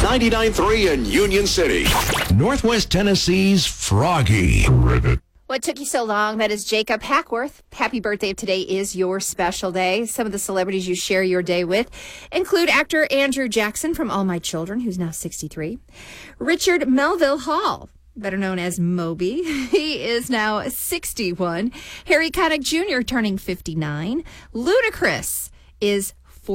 99.3 in Union City. Northwest Tennessee's Froggy. What took you so long? That is Jacob Hackworth. Happy birthday. Today is your special day. Some of the celebrities you share your day with include actor Andrew Jackson from All My Children, who's now 63. Richard Melville Hall, better known as Moby. He is now 61. Harry Connick Jr. turning 59. Ludacris is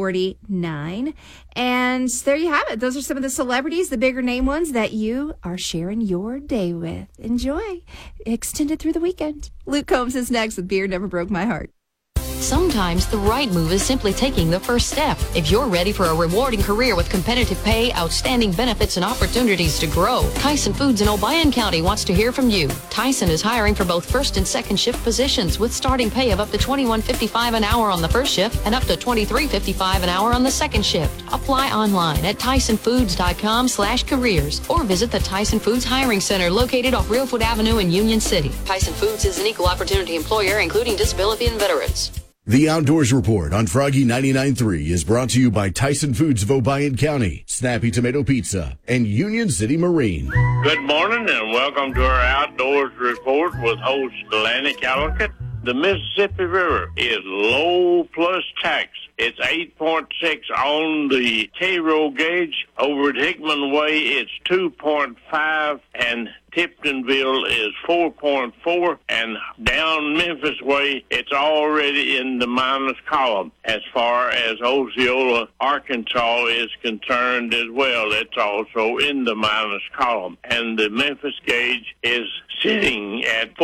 49. And there you have it. Those are some of the celebrities, the bigger name ones that you are sharing your day with. Enjoy. Extended through the weekend. Luke Combs is next with Beer Never Broke My Heart. Sometimes the right move is simply taking the first step. If you're ready for a rewarding career with competitive pay, outstanding benefits, and opportunities to grow, Tyson Foods in Obion County wants to hear from you. Tyson is hiring for both first and second shift positions with starting pay of up to $21.55 an hour on the first shift and up to $23.55 an hour on the second shift. Apply online at TysonFoods.com/careers or visit the Tyson Foods Hiring Center located off Reelfoot Avenue in Union City. Tyson Foods is an equal opportunity employer, including disability and veterans. The Outdoors Report on Froggy 99.3 is brought to you by Tyson Foods of Obion County, Snappy Tomato Pizza, and Union City Marine. Good morning and welcome to our Outdoors Report with host Lanny Callowcut. The Mississippi River is low plus tax. It's 8.6 on the Cairo gauge. Over at Hickman Way, it's 2.5, and Tiptonville is 4.4, and down Memphis Way, it's already in the minus column. As far as Osceola, Arkansas is concerned as well, it's also in the minus column. And the Memphis gauge is sitting at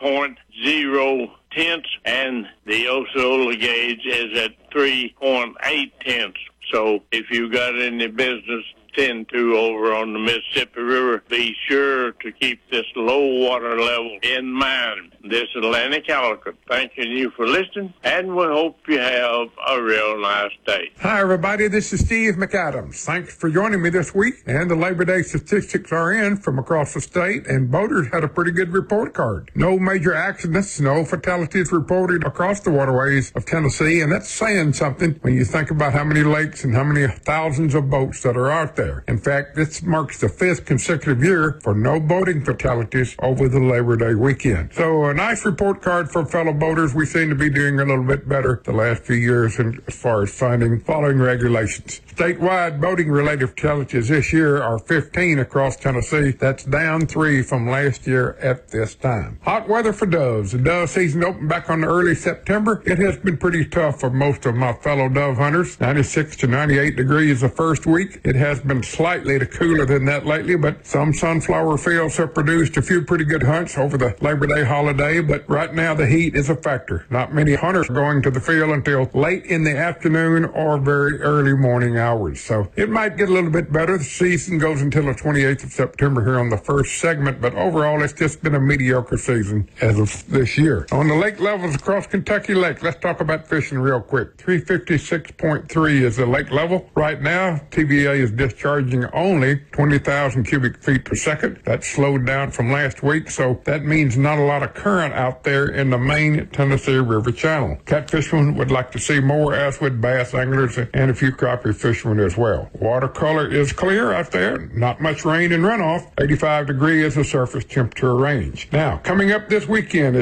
4.0 tenths, and the Osceola gauge is at 3.8 tenths. So if you got any business tend to over on the Mississippi River, be sure to keep this low water level in mind. This is Lanny Callowcut thanking you for listening, and we hope you have a real nice day. Hi, everybody. This is Steve McAdams. Thanks for joining me this week. And the Labor Day statistics are in from across the state, and boaters had a pretty good report card. No major accidents, no fatalities reported across the waterways of Tennessee, and that's saying something when you think about how many lakes and how many thousands of boats that are out there. In fact, this marks the 5th consecutive year for no boating fatalities over the Labor Day weekend. So a nice report card for fellow boaters. We seem to be doing a little bit better the last few years as far as following regulations. Statewide boating-related fatalities this year are 15 across Tennessee. That's down 3 from last year at this time. Hot weather for doves. The dove season opened back on early September. It has been pretty tough for most of my fellow dove hunters. 96 to 98 degrees the first week. It has been slightly cooler than that lately, but some sunflower fields have produced a few pretty good hunts over the Labor Day holiday, but right now the heat is a factor. Not many hunters are going to the field until late in the afternoon or very early morning hours, so it might get a little bit better. The season goes until the 28th of September here on the first segment, but overall it's just been a mediocre season as of this year. On the lake levels across Kentucky Lake, let's talk about fishing real quick. 356.3 is the lake level. Right now, TVA is discharging only 20,000 cubic feet per second. That slowed down from last week, so that means not a lot of current out there in the main Tennessee River channel. Catfishermen would like to see more, as would bass anglers and a few crappie fishermen as well. Watercolor is clear out there. Not much rain and runoff. 85 degrees is the surface temperature range. Now, coming up this weekend